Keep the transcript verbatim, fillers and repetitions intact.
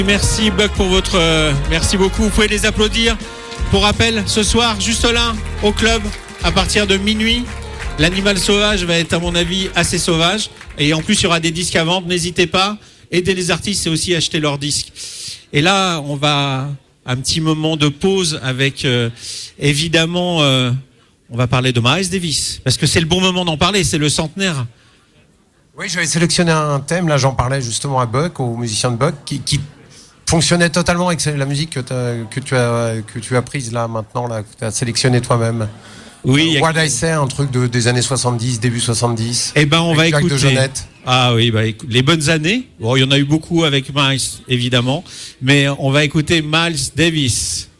Merci Buck pour votre... Euh, merci beaucoup. Vous pouvez les applaudir. Pour rappel, ce soir, juste là, au club, à partir de minuit, l'animal sauvage va être à mon avis assez sauvage. Et en plus, il y aura des disques à vendre. N'hésitez pas. Aider les artistes, c'est aussi acheter leurs disques. Et là, on va... Un petit moment de pause avec, euh, évidemment, euh, on va parler de Miles Davis. Parce que c'est le bon moment d'en parler, c'est le centenaire. Oui, j'avais sélectionné un thème, là j'en parlais justement à Buck, aux musiciens de Buck, qui, qui fonctionnait totalement avec la musique que, que, tu, as, que tu as prise là maintenant, là, que tu as sélectionné toi-même. Oui. What I Say, un truc de, des années soixante-dix, début soixante-dix. Eh ben, on va écouter. De Jeannette. Ah oui, bah, les bonnes années. Bon, il y en a eu beaucoup avec Miles, évidemment. Mais on va écouter Miles Davis.